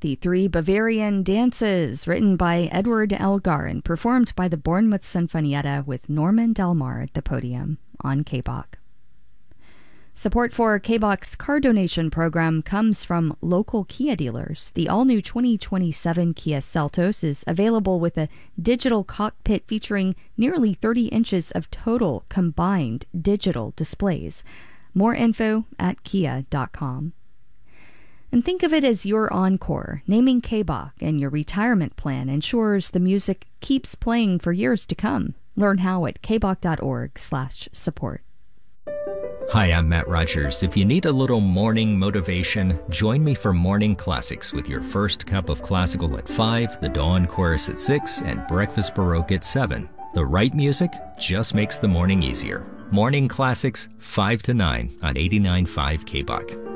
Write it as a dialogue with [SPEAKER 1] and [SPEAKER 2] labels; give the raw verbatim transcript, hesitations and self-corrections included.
[SPEAKER 1] The Three Bavarian Dances, written by Edward Elgar and performed by the Bournemouth Sinfonietta with Norman Delmar at the podium on K B O C. Support for K B O C's car donation program comes from local Kia dealers. The all-new twenty twenty-seven Kia Seltos is available with a digital cockpit featuring nearly thirty inches of total combined digital displays. More info at kia dot com. And think of it as your encore. Naming K B O C and your retirement plan ensures the music keeps playing for years to come. Learn how at k b o c dot org slash support.
[SPEAKER 2] Hi, I'm Matt Rogers. If you need a little morning motivation, join me for Morning Classics with your first cup of classical at five, the Dawn Chorus at six, and Breakfast Baroque at seven. The right music just makes the morning easier. Morning Classics, five to nine on eighty-nine point five K B O C.